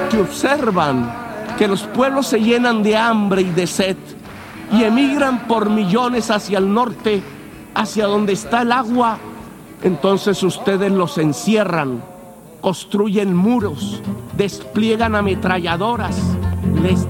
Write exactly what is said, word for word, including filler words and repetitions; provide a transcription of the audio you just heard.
que observan que los pueblos se llenan de hambre y de sed y emigran por millones hacia el norte, hacia donde está el agua, entonces ustedes los encierran, construyen muros, despliegan ametralladoras, les